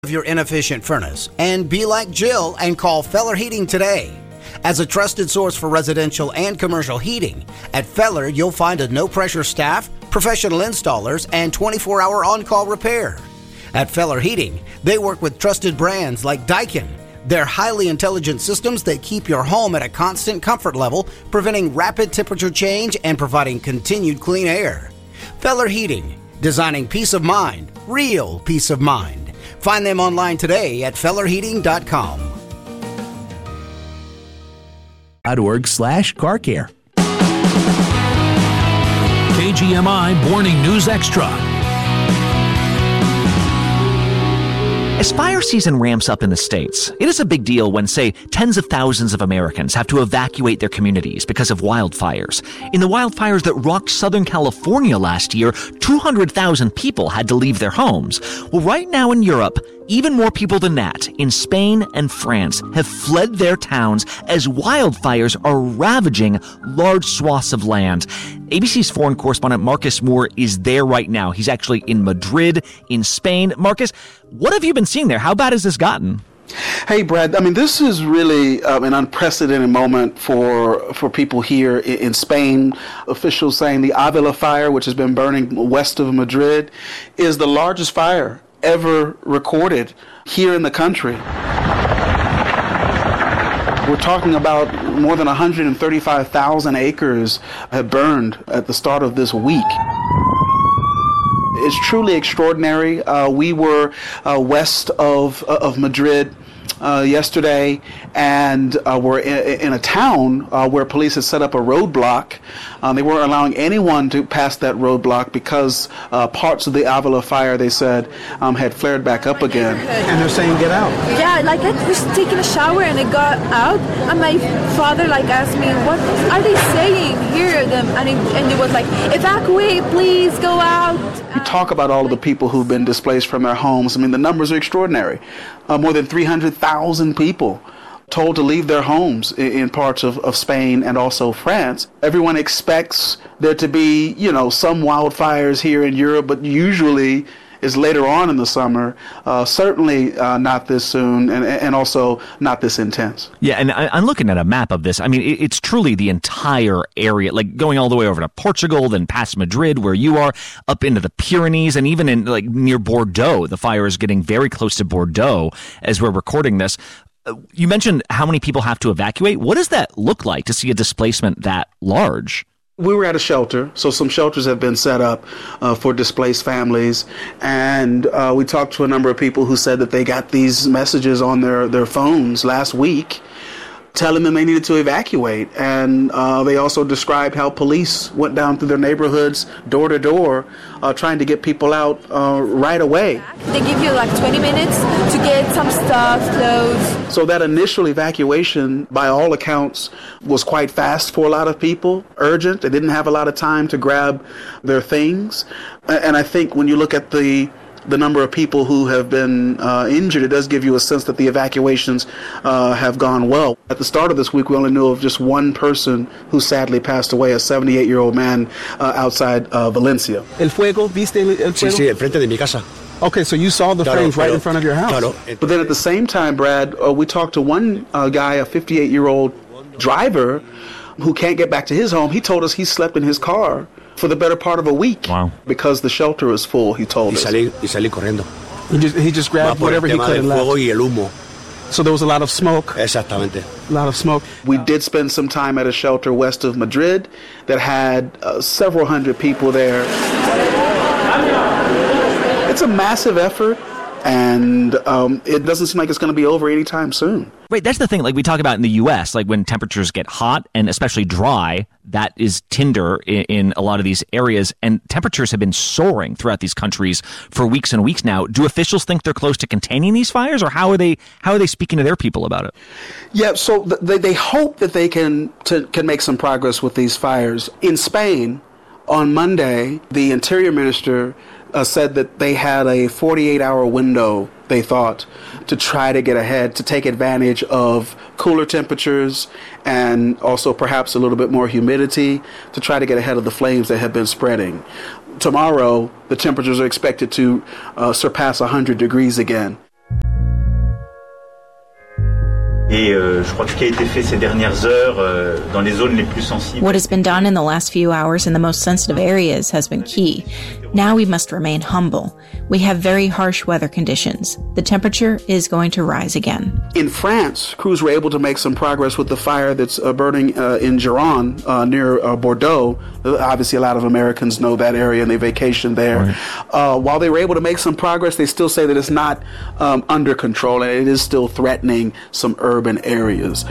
of your inefficient furnace and be like Jill and call Feller Heating today. As a trusted source for residential and commercial heating, at Feller you'll find a no-pressure staff, professional installers, and 24-hour on-call repair. At Feller Heating, they work with trusted brands like Daikin. They're highly intelligent systems that keep your home at a constant comfort level, preventing rapid temperature change and providing continued clean air. Feller Heating, designing peace of mind, real peace of mind. Find them online today at fellerheating.com. .org/car care. KGMI Morning News Extra. As fire season ramps up in the States, it is a big deal when, say, tens of thousands of Americans have to evacuate their communities because of wildfires. In the wildfires that rocked Southern California last year, 200,000 people had to leave their homes. Well, right now in Europe, even more people than that, in Spain and France, have fled their towns as wildfires are ravaging large swaths of land. ABC's foreign correspondent Marcus Moore is there right now. He's actually in Madrid, in Spain. Marcus, what have you been seeing there? How bad has this gotten? Hey, Brad. I mean, this is really an unprecedented moment for people here in Spain. Officials saying the Avila fire, which has been burning west of Madrid, is the largest fire ever recorded here in the country. We're talking about more than 135,000 acres have burned at the start of this week. It's truly extraordinary. We were west of Madrid yesterday, and we're in a town where police had set up a roadblock. They weren't allowing anyone to pass that roadblock because parts of the Avila fire, they said, had flared back up again. And they're saying get out. Yeah, like I was taking a shower and I got out, and my father asked me, what are they saying? Hear them, and it was like, evacuate, please go out. You talk about all of the people who've been displaced from their homes. I mean, the numbers are extraordinary. More than 300,000 people told to leave their homes in parts of Spain and also France. Everyone expects there to be, some wildfires here in Europe, but usually is later on in the summer, certainly not this soon, and also not this intense. Yeah, and I'm looking at a map of this. I mean, it's truly the entire area, like going all the way over to Portugal, then past Madrid, where you are, up into the Pyrenees, and even in near Bordeaux. The fire is getting very close to Bordeaux as we're recording this. You mentioned how many people have to evacuate. What does that look like to see a displacement that large? We were at a shelter, so some shelters have been set up for displaced families, and we talked to a number of people who said that they got these messages on their phones last week telling them they needed to evacuate, and they also described how police went down through their neighborhoods, door to door, trying to get people out right away. They give you 20 minutes to get some stuff, clothes. So that initial evacuation, by all accounts, was quite fast for a lot of people, urgent. They didn't have a lot of time to grab their things. And I think when you look at the number of people who have been injured, it does give you a sense that the evacuations have gone well. At the start of this week, we only knew of just one person who sadly passed away, a 78-year-old man outside Valencia. El fuego, ¿viste el fuego? Sí, al frente de mi casa. Okay, so you saw the flames right in front of your house. Claro. But then at the same time, Brad, we talked to one guy, a 58-year-old driver, who can't get back to his home. He told us he slept in his car for the better part of a week. Wow. Because the shelter is full, he told us. Y salí corriendo. He just grabbed whatever he could and left. Fuego y el humo. So there was a lot of smoke. Exactamente. A lot of smoke. We did spend some time at a shelter west of Madrid that had several hundred people there. It's a massive effort, and it doesn't seem like it's going to be over anytime soon. Right, that's the thing. We talk about in the U.S., when temperatures get hot and especially dry, that is tinder in a lot of these areas, and temperatures have been soaring throughout these countries for weeks and weeks now. Do officials think they're close to containing these fires, or how are they speaking to their people about it? Yeah, so they hope that they can make some progress with these fires. In Spain, on Monday, the Interior Minister said that they had a 48-hour window, they thought, to try to get ahead, to take advantage of cooler temperatures and also perhaps a little bit more humidity to try to get ahead of the flames that have been spreading. Tomorrow, the temperatures are expected to surpass 100 degrees again. What has been done in the last few hours in the most sensitive areas has been key. Now we must remain humble. We have very harsh weather conditions. The temperature is going to rise again. In France, crews were able to make some progress with the fire that's burning in Gironde near Bordeaux. Obviously, a lot of Americans know that area and they vacation there. Right. While they were able to make some progress, they still say that it's not under control and it is still threatening some urban areas.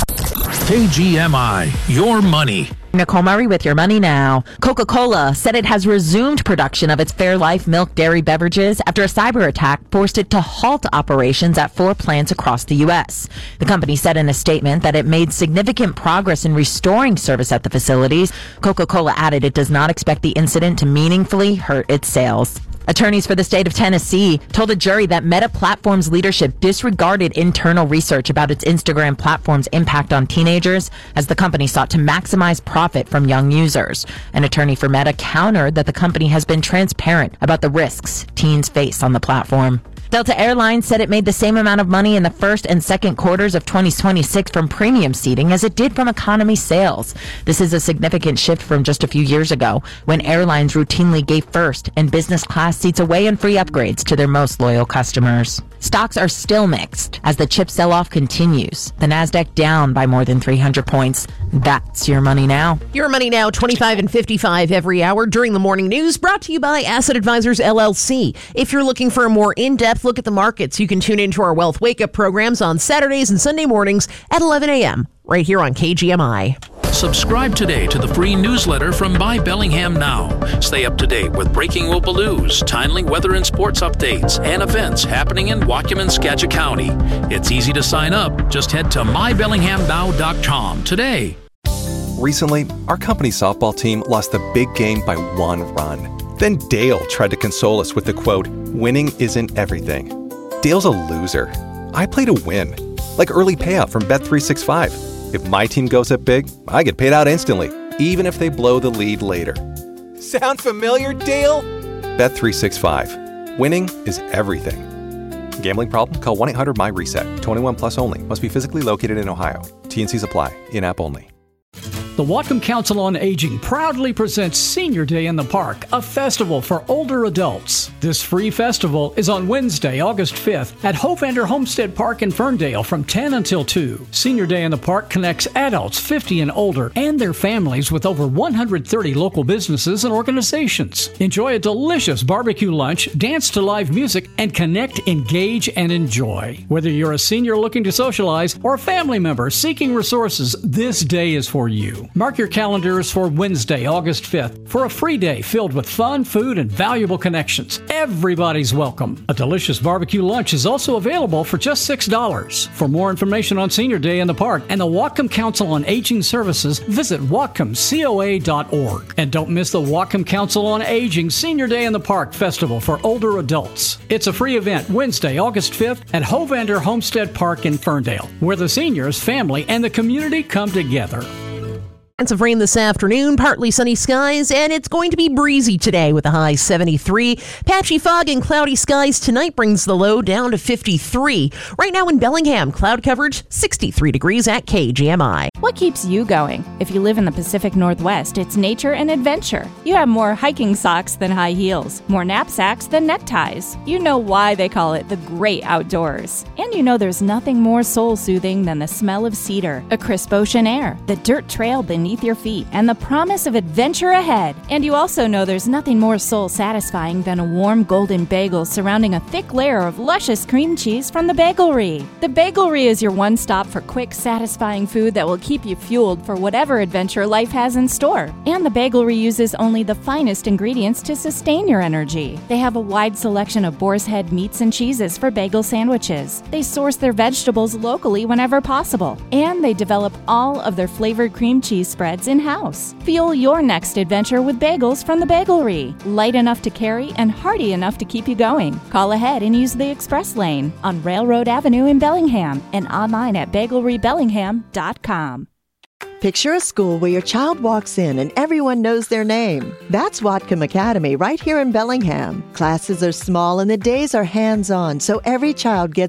KGMI, your money. Nicole Murray with your money now. Coca-Cola said it has resumed production of its Fairlife milk dairy beverages after a cyber attack forced it to halt operations at 4 plants across the U.S. The company said in a statement that it made significant progress in restoring service at the facilities. Coca-Cola added it does not expect the incident to meaningfully hurt its sales. Attorneys for the state of Tennessee told a jury that Meta Platforms leadership disregarded internal research about its Instagram platform's impact on teenagers as the company sought to maximize profit from young users. An attorney for Meta countered that the company has been transparent about the risks teens face on the platform. Delta Airlines said it made the same amount of money in the first and second quarters of 2026 from premium seating as it did from economy sales. This is a significant shift from just a few years ago when airlines routinely gave first and business class seats away and free upgrades to their most loyal customers. Stocks are still mixed as the chip sell-off continues. The Nasdaq down by more than 300 points. That's your money now. Your money now, 25 and 55 every hour during the morning news, brought to you by Asset Advisors LLC. If you're looking for a more in-depth look at the markets, you can tune into our Wealth Wake Up programs on Saturdays and Sunday mornings at 11 a.m. right here on KGMI. Subscribe today to the free newsletter from Buy Bellingham Now. Stay up to date with breaking local news, timely weather and sports updates, and events happening in Whatcom and Skagit County. It's easy to sign up. Just head to mybellinghamnow.com today. Recently, our company softball team lost the big game by 1 run. Then Dale tried to console us with the quote, "Winning isn't everything." Dale's a loser. I play to win, like early payout from Bet365. If my team goes up big, I get paid out instantly, even if they blow the lead later. Sound familiar, Dale? Bet365. Winning is everything. Gambling problem? Call 1-800-MY-RESET. 21 plus only. Must be physically located in Ohio. T&Cs apply. In-app only. The Whatcom Council on Aging proudly presents Senior Day in the Park, a festival for older adults. This free festival is on Wednesday, August 5th at Hovander Homestead Park in Ferndale from 10 until 2. Senior Day in the Park connects adults 50 and older and their families with over 130 local businesses and organizations. Enjoy a delicious barbecue lunch, dance to live music, and connect, engage, and enjoy. Whether you're a senior looking to socialize or a family member seeking resources, this day is for you. Mark your calendars for Wednesday, August 5th for a free day filled with fun, food, and valuable connections. Everybody's welcome. A delicious barbecue lunch is also available for just $6. For more information on Senior Day in the Park and the Whatcom Council on Aging Services, visit whatcomcoa.org. And don't miss the Whatcom Council on Aging Senior Day in the Park Festival for older adults. It's a free event Wednesday, August 5th at Hovander Homestead Park in Ferndale, where the seniors, family, and the community come together. Chance of rain this afternoon, partly sunny skies, and it's going to be breezy today with a high 73. Patchy fog and cloudy skies tonight brings the low down to 53. Right now in Bellingham, cloud coverage 63 degrees at KGMI. What keeps you going? If you live in the Pacific Northwest, it's nature and adventure. You have more hiking socks than high heels, more knapsacks than neckties. You know why they call it the great outdoors. And you know there's nothing more soul-soothing than the smell of cedar, a crisp ocean air, the dirt trail beneath your feet, and the promise of adventure ahead. And you also know there's nothing more soul-satisfying than a warm golden bagel surrounding a thick layer of luscious cream cheese from the Bagelry. The Bagelry is your one stop for quick, satisfying food that will keep you fueled for whatever adventure life has in store. And the Bagelry uses only the finest ingredients to sustain your energy. They have a wide selection of boar's head meats and cheeses for bagel sandwiches. They source their vegetables locally whenever possible. And they develop all of their flavored cream cheese spreads in-house. Fuel your next adventure with bagels from the Bagelry. Light enough to carry and hearty enough to keep you going. Call ahead and use the express lane on Railroad Avenue in Bellingham and online at bagelrybellingham.com. Picture a school where your child walks in and everyone knows their name. That's Whatcom Academy right here in Bellingham. Classes are small and the days are hands-on, so every child gets